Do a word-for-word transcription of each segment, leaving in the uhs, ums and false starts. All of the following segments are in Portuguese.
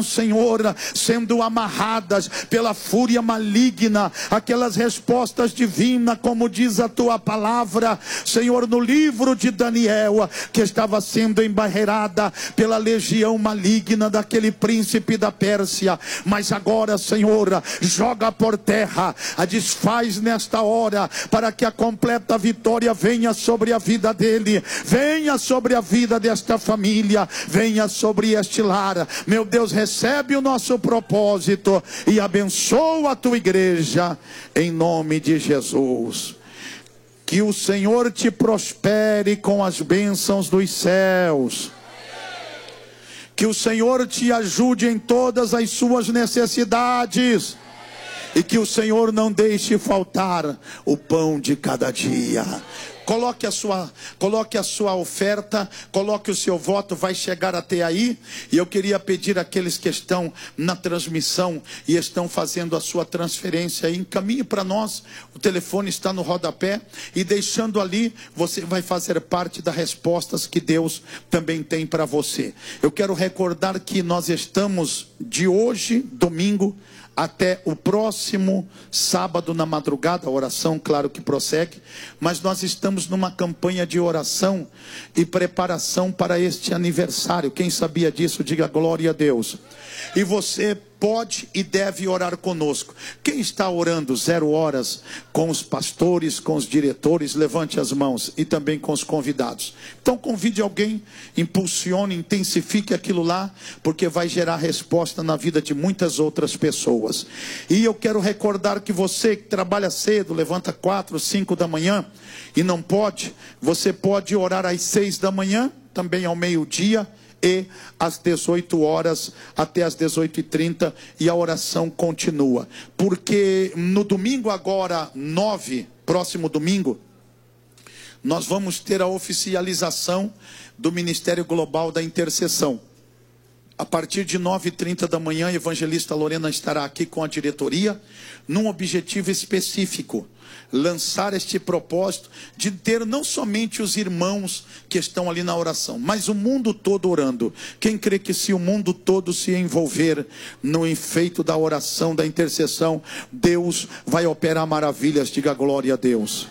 Senhor, sendo amarradas pela fúria maligna, aquelas respostas divinas, como diz a tua palavra, Senhor, no livro de Daniel, que estava sendo embarreirada pela legião maligna daquele príncipe da Pérsia. Mas agora, Senhor, joga por terra, a desfaz nesta hora, para que a completa vitória venha sobre a vida dele, venha sobre a vida desta família, venha sobre este lar. Meu Deus, recebe o nosso propósito e abençoa a tua igreja, em nome de Jesus. Que o Senhor te prospere com as bênçãos dos céus. Que o Senhor te ajude em todas as suas necessidades. E que o Senhor não deixe faltar o pão de cada dia. Coloque a sua, coloque a sua oferta, coloque o seu voto, vai chegar até aí. E eu queria pedir àqueles que estão na transmissão e estão fazendo a sua transferência, encaminhe para nós, o telefone está no rodapé, e deixando ali, você vai fazer parte das respostas que Deus também tem para você. Eu quero recordar que nós estamos de hoje, domingo, até o próximo sábado na madrugada, a oração claro que prossegue, mas nós estamos numa campanha de oração e preparação para este aniversário. Quem sabia disso, diga glória a Deus. E você pode e deve orar conosco. Quem está orando zero horas com os pastores, com os diretores, levante as mãos, e também com os convidados. Então convide alguém, impulsione, intensifique aquilo lá, porque vai gerar resposta na vida de muitas outras pessoas. E eu quero recordar que você que trabalha cedo, levanta quatro, cinco da manhã e não pode, você pode orar às seis da manhã, também ao meio-dia, e às dezoito horas até às dezoito e trinta, e a oração continua. Porque no domingo agora, nove, próximo domingo, nós vamos ter a oficialização do Ministério Global da Intercessão. A partir de nove e trinta da manhã, a evangelista Lorena estará aqui com a diretoria, num objetivo específico: lançar este propósito de ter não somente os irmãos que estão ali na oração, mas o mundo todo orando. Quem crê que se o mundo todo se envolver no efeito da oração, da intercessão, Deus vai operar maravilhas? Diga glória a Deus.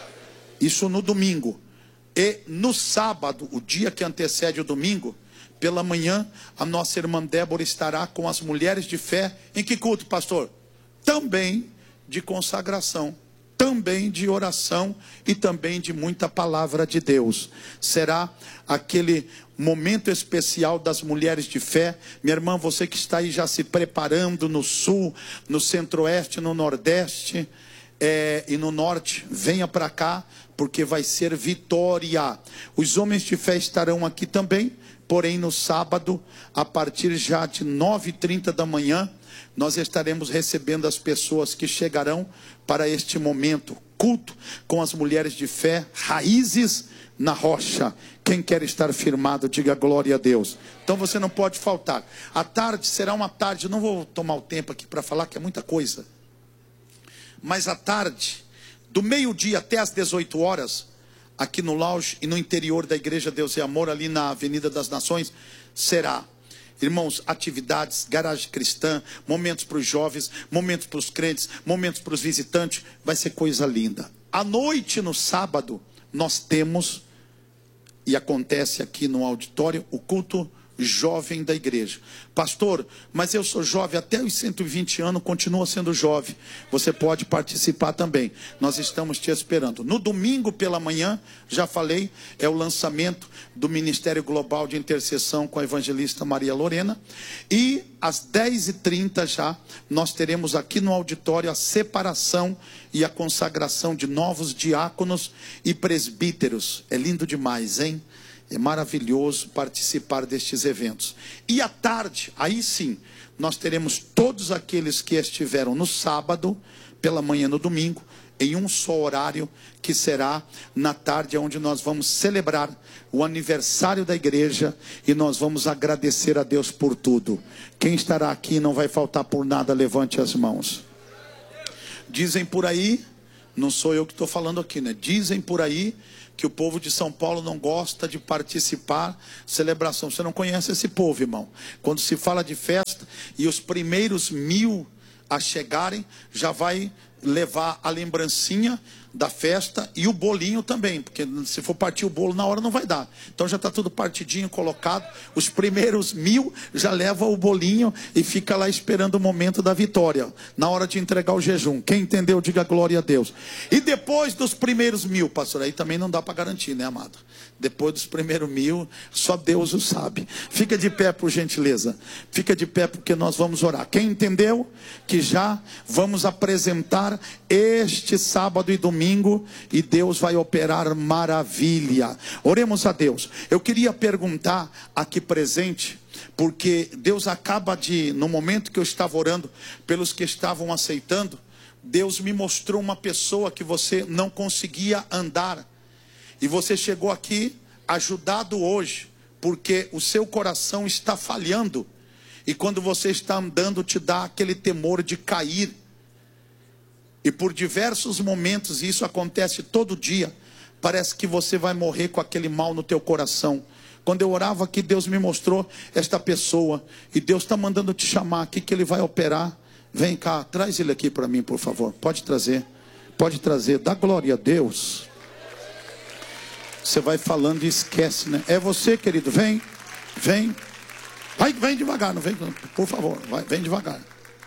Isso no domingo. E no sábado, o dia que antecede o domingo, pela manhã, a nossa irmã Débora estará com as mulheres de fé. Em que culto, pastor? Também de consagração, também de oração e também de muita palavra de Deus. Será aquele momento especial das mulheres de fé. Minha irmã, você que está aí já se preparando no sul, no centro-oeste, no nordeste é, e no norte, venha para cá, porque vai ser vitória. Os homens de fé estarão aqui também. Porém, no sábado, a partir já de nove e trinta da manhã, nós estaremos recebendo as pessoas que chegarão para este momento, culto com as mulheres de fé, raízes na rocha. Quem quer estar firmado, diga glória a Deus. Então você não pode faltar. A tarde será uma tarde, eu não vou tomar o tempo aqui para falar, que é muita coisa. Mas a tarde, do meio-dia até às dezoito horas, aqui no lounge e no interior da Igreja Deus e Amor, ali na Avenida das Nações, será, irmãos, atividades, garagem cristã, momentos para os jovens, momentos para os crentes, momentos para os visitantes, vai ser coisa linda. À noite, no sábado, nós temos, e acontece aqui no auditório, o culto jovem da igreja. Pastor, mas eu sou jovem, até os cento e vinte anos, continua sendo jovem. Você pode participar também. Nós estamos te esperando. No domingo pela manhã, já falei, é o lançamento do Ministério Global de Intercessão com a evangelista Maria Lorena. E às dez e trinta já, nós teremos aqui no auditório a separação e a consagração de novos diáconos e presbíteros. É lindo demais, hein? É maravilhoso participar destes eventos. E à tarde, aí sim, nós teremos todos aqueles que estiveram no sábado, pela manhã no domingo, em um só horário, que será na tarde, onde nós vamos celebrar o aniversário da igreja e nós vamos agradecer a Deus por tudo. Quem estará aqui não vai faltar por nada, levante as mãos. Dizem por aí, não sou eu que estou falando aqui, né? Dizem por aí que o povo de São Paulo não gosta de participar celebração. Você não conhece esse povo, irmão. Quando se fala de festa e os primeiros mil a chegarem, já vai levar a lembrancinha da festa e o bolinho também, porque se for partir o bolo na hora não vai dar. Então já está tudo partidinho, colocado. Os primeiros mil já leva o bolinho e fica lá esperando o momento da vitória, na hora de entregar o jejum. Quem entendeu, diga glória a Deus. E depois dos primeiros mil, pastor, aí também não dá para garantir, né, amado? Depois dos primeiros mil, só Deus o sabe. Fica de pé, por gentileza. Fica de pé, porque nós vamos orar. Quem entendeu que já vamos apresentar este sábado e domingo, e Deus vai operar maravilha. Oremos a Deus. Eu queria perguntar aqui presente, porque Deus acaba de, no momento que eu estava orando pelos que estavam aceitando, Deus me mostrou uma pessoa que você não conseguia andar, e você chegou aqui ajudado hoje, porque o seu coração está falhando, e quando você está andando te dá aquele temor de cair. E por diversos momentos, e isso acontece todo dia, parece que você vai morrer com aquele mal no teu coração. Quando eu orava aqui, Deus me mostrou esta pessoa, e Deus está mandando te chamar aqui, que Ele vai operar. Vem cá, traz ele aqui para mim, por favor. Pode trazer, pode trazer, dá glória a Deus. Você vai falando e esquece, né? É você, querido, vem, vem. Vai, vem devagar, não vem, por favor, vai, vem devagar.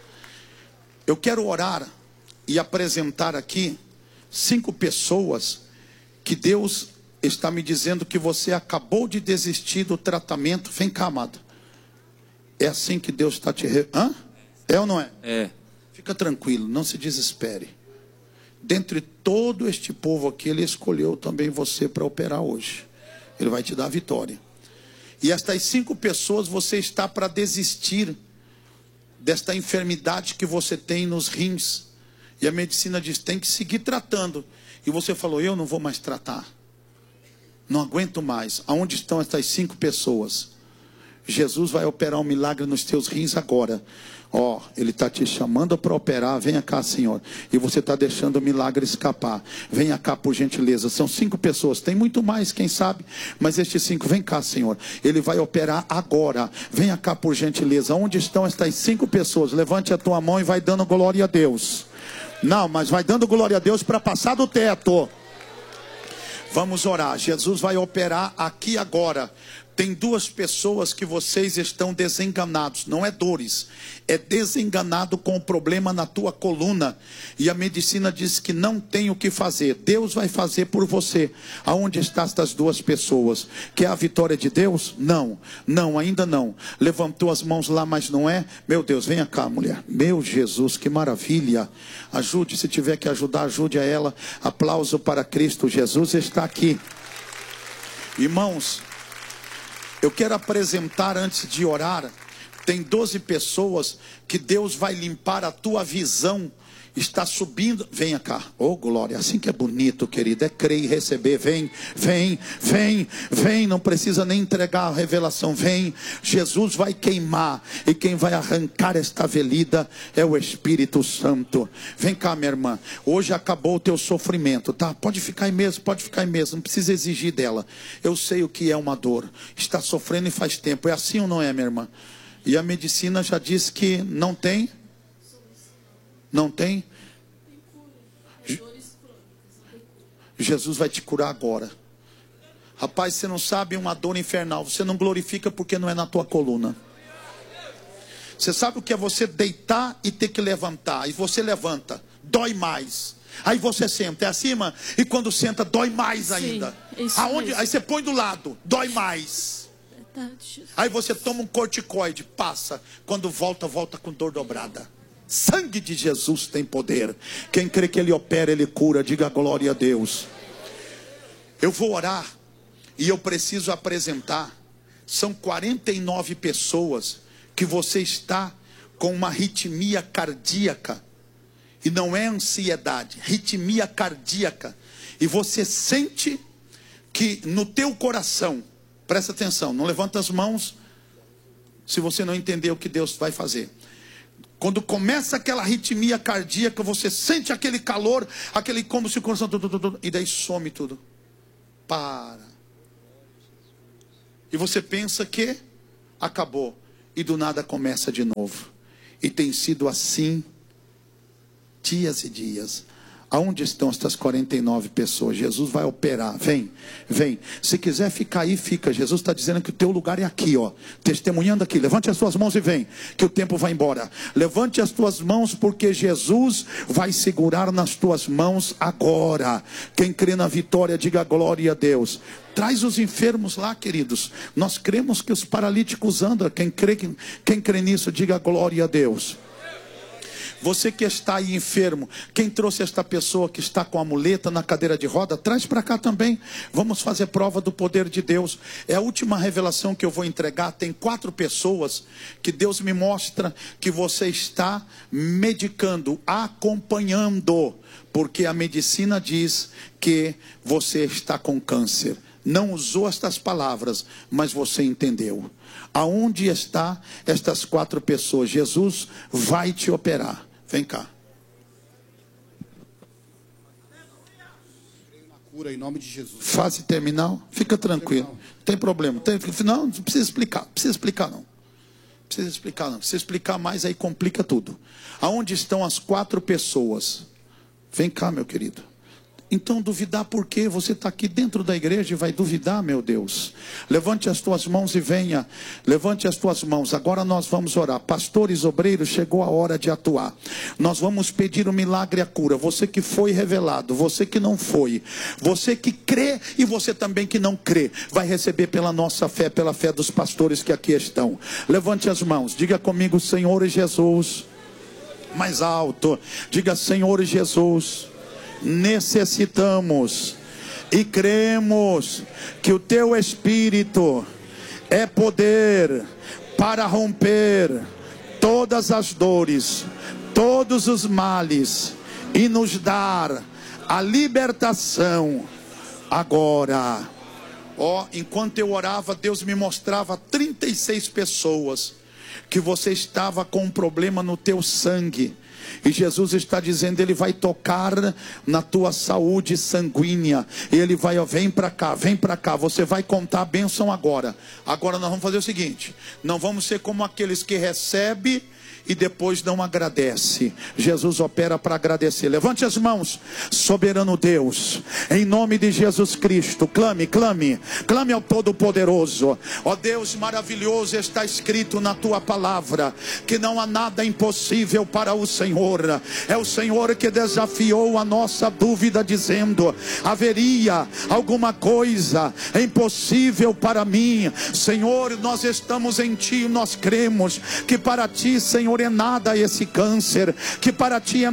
Eu quero orar e apresentar aqui cinco pessoas que Deus está me dizendo que você acabou de desistir do tratamento. Vem cá, amado. É assim que Deus está te... Hã? É ou não é? É. Fica tranquilo, não se desespere. Dentre todo este povo aqui, Ele escolheu também você para operar hoje. Ele vai te dar a vitória. E estas cinco pessoas, você está para desistir desta enfermidade que você tem nos rins. E a medicina diz, tem que seguir tratando. E você falou, eu não vou mais tratar. Não aguento mais. Aonde estão estas cinco pessoas? Jesus vai operar um milagre nos teus rins agora. Ó, oh, Ele está te chamando para operar. Venha cá, Senhor. E você está deixando o milagre escapar. Venha cá, por gentileza. São cinco pessoas. Tem muito mais, quem sabe. Mas estes cinco, vem cá, Senhor. Ele vai operar agora. Venha cá, por gentileza. Onde estão estas cinco pessoas? Levante a tua mão e vai dando glória a Deus. Não, mas vai dando glória a Deus para passar do teto. Vamos orar. Jesus vai operar aqui agora. Tem duas pessoas que vocês estão desenganados. Não é dores, é desenganado com o problema na tua coluna. E a medicina diz que não tem o que fazer. Deus vai fazer por você. Aonde estão estas duas pessoas? Quer a vitória de Deus? Não, não, ainda não. Levantou as mãos lá, mas não é. Meu Deus, venha cá, mulher. Meu Jesus, que maravilha. Ajude, se tiver que ajudar, ajude a ela. Aplauso para Cristo. Jesus está aqui. Irmãos, eu quero apresentar antes de orar, tem doze pessoas que Deus vai limpar a tua visão. Está subindo, venha cá, oh glória, assim que é bonito, querido, é crer e receber. Vem, vem, vem, vem, não precisa nem entregar a revelação, vem. Jesus vai queimar, e quem vai arrancar esta velida é o Espírito Santo. Vem cá, minha irmã, hoje acabou o teu sofrimento, tá? Pode ficar aí mesmo, pode ficar aí mesmo, não precisa exigir dela. Eu sei o que é uma dor, está sofrendo e faz tempo, é assim ou não é, minha irmã? E a medicina já disse que não tem. Não tem? Jesus vai te curar agora. Rapaz, você não sabe uma dor infernal. Você não glorifica porque não é na tua coluna. Você sabe o que é você deitar e ter que levantar. E você levanta, dói mais. Aí você senta, é acima. E quando senta, dói mais ainda. Sim, isso Aonde? mesmo. Aí você põe do lado, dói mais. Aí você toma um corticoide, passa. Quando volta, volta com dor dobrada. Sangue de Jesus tem poder. Quem crê que Ele opera, Ele cura. Diga glória a Deus. Eu vou orar e eu preciso apresentar. São quarenta e nove pessoas que você está com uma arritmia cardíaca. E não é ansiedade, arritmia cardíaca. E você sente que no teu coração, presta atenção, não levanta as mãos se você não entender o que Deus vai fazer. Quando começa aquela arritmia cardíaca, você sente aquele calor, aquele como se o coração... E daí some tudo. para. E você pensa que acabou. E do nada começa de novo. E tem sido assim dias e dias. Aonde estão estas quarenta e nove pessoas? Jesus vai operar. Vem, vem. Se quiser ficar aí, fica. Jesus está dizendo que o teu lugar é aqui, ó. Testemunhando aqui. Levante as tuas mãos e vem. Que o tempo vai embora. Levante as tuas mãos, porque Jesus vai segurar nas tuas mãos agora. Quem crê na vitória, diga glória a Deus. Traz os enfermos lá, queridos. Nós cremos que os paralíticos andam. Quem crê, quem, quem crê nisso, diga glória a Deus. Você que está aí enfermo, quem trouxe esta pessoa que está com a muleta na cadeira de roda, traz para cá também. Vamos fazer prova do poder de Deus. É a última revelação que eu vou entregar. Tem quatro pessoas que Deus me mostra que você está medicando, acompanhando, porque a medicina diz que você está com câncer. Não usou estas palavras, mas você entendeu. Aonde está estas quatro pessoas? Jesus vai te operar. Vem cá. Cura em nome de Jesus. Fase terminal, fica tranquilo. Não tem problema. Tem, não, não precisa explicar. Não precisa explicar não. Não precisa explicar não. Se explicar mais, aí complica tudo. Aonde estão as quatro pessoas? Vem cá, meu querido. Então duvidar por quê? Você está aqui dentro da igreja e vai duvidar, meu Deus. Levante as tuas mãos e venha. Levante as tuas mãos. Agora nós vamos orar. Pastores, obreiros, chegou a hora de atuar. Nós vamos pedir o milagre e a cura. Você que foi revelado, você que não foi, você que crê e você também que não crê, vai receber pela nossa fé, pela fé dos pastores que aqui estão. Levante as mãos. Diga comigo, Senhor Jesus. Mais alto. Diga, Senhor Jesus. Necessitamos e cremos que o teu Espírito é poder para romper todas as dores, todos os males e nos dar a libertação agora. Ó, oh, enquanto eu orava, Deus me mostrava trinta e seis pessoas que você estava com um problema no teu sangue. E Jesus está dizendo, Ele vai tocar na tua saúde sanguínea. E Ele vai, ó, vem para cá, vem para cá. Você vai contar a bênção agora. Agora nós vamos fazer o seguinte. Não vamos ser como aqueles que recebem e depois não agradece. Jesus opera para agradecer. Levante as mãos. Soberano Deus, em nome de Jesus Cristo, clame, clame, clame ao Todo-Poderoso. Ó Deus maravilhoso, está escrito na tua palavra que não há nada impossível para o Senhor. É o Senhor que desafiou a nossa dúvida, dizendo, haveria alguma coisa impossível para mim? Senhor, nós estamos em Ti, nós cremos que para Ti, Senhor, é nada esse câncer, que para Ti é